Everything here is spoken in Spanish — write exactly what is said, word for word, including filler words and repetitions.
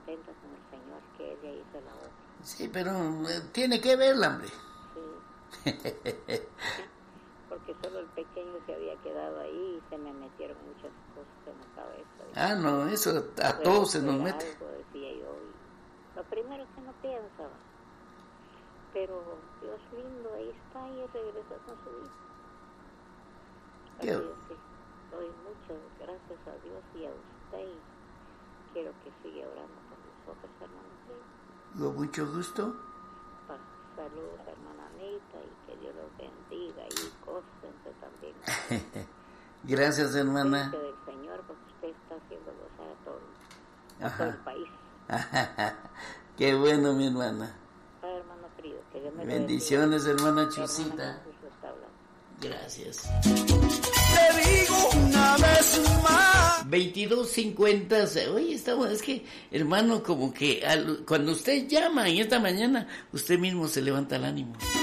contenta con el Señor que ella hizo la obra. Sí, pero eh, tiene que verla, hombre. Sí. Porque solo el pequeño se había quedado ahí y se me metieron muchas cosas en la cabeza. Ah, no, eso a Fue- todos se fue nos mete. algo, decía yo. Y lo primero que no pensaba. Pero Dios lindo, ahí está y regresó con su hijo. Así Qué- es que doy muchas gracias a Dios y a usted y quiero que siga orando por nosotros, hermano. Con mucho gusto. Pa- Saludos, hermana Anita, y que Dios los bendiga y cóstense también. Gracias, hermana. Cuídense del Señor porque usted está haciendo gozar a todo, a Ajá. todo el país. Qué bueno, mi hermana. Ah, hermano querido, que Dios me lo Bendiciones, hermana bendiga. Chusita. Hermana Jesús está hablando. Gracias. Te digo una vez más. veintidós cincuenta. Oye, estamos, es que, hermano, como que al- cuando usted llama en esta mañana, usted mismo se levanta el ánimo.